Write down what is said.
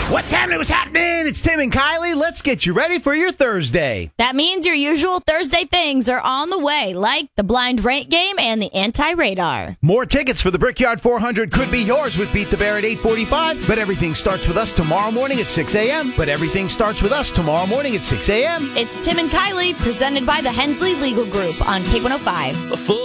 What's happening? What's happening? It's Tim and Kylie. Let's get you ready for your Thursday. That means your usual Thursday things are on the way, like the blind rate game and the anti-radar. More tickets for the Brickyard 400 could be yours with Beat the Bear at 8:45. But everything starts with us tomorrow morning at 6 a.m. It's Tim and Kylie, presented by the Hensley Legal Group on K105.